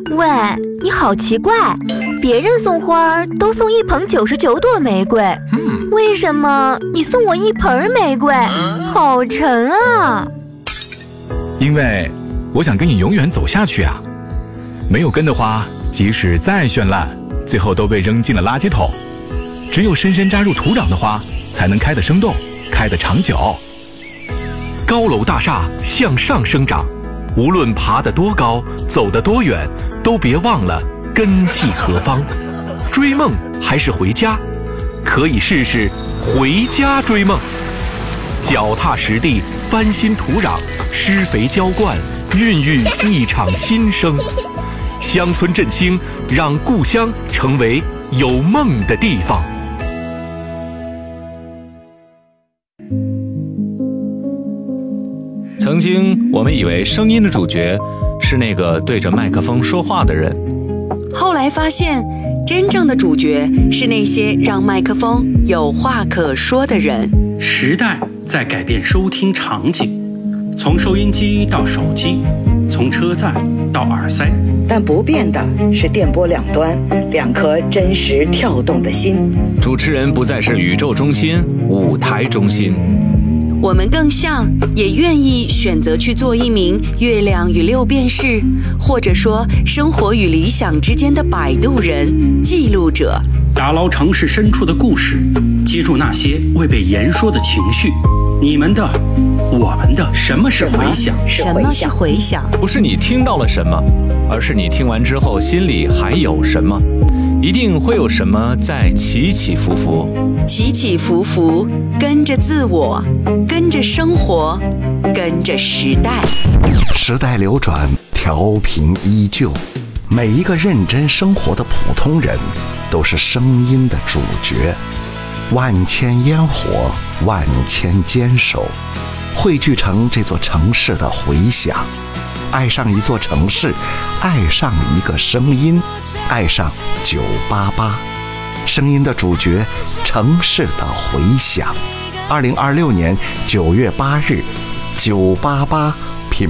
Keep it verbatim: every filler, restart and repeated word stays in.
喂，你好奇怪，别人送花都送一捧九十九朵玫瑰，嗯，为什么你送我一盆玫瑰？好沉啊！ 因为我想跟你永远走下去啊。没有根的花，即使再绚烂，最后都被扔进了垃圾桶。只有深深扎入土壤的花，才能开得生动，开得长久。 高楼大厦向上生长，无论爬得多高，走得多远，都别忘了根系何方。追梦还是回家，可以试试回家追梦。脚踏实地，翻新土壤，施肥浇灌，孕育一场新生。乡村振兴，让故乡成为有梦的地方。 曾经我们以为声音的主角是那个对着麦克风说话的人， 后来发现真正的主角是那些让麦克风有话可说的人。 时代在改变收听场景，从收音机到手机，从车载到耳塞， 但不变的是电波两端两颗真实跳动的心。 主持人不再是宇宙中心、舞台中心， 我们更像，也愿意选择去做一名月亮与六便士，或者说生活与理想之间的摆渡人、记录者， 打捞城市深处的故事，接住那些未被言说的情绪。你们的，我们的，什么是回响？ 什么是回响？ 不是你听到了什么，而是你听完之后心里还有什么。一定会有什么在起起伏伏， 起起伏伏，跟着自我，跟着生活，跟着时代。 时代流转，调频依旧，每一个认真生活的普通人都是声音的主角。万千烟火，万千坚守，汇聚成这座城市的回响。爱上一座城市，爱上一个声音，爱上九八八，声音的主角，城市的回响。二零二六年九月八日，九八八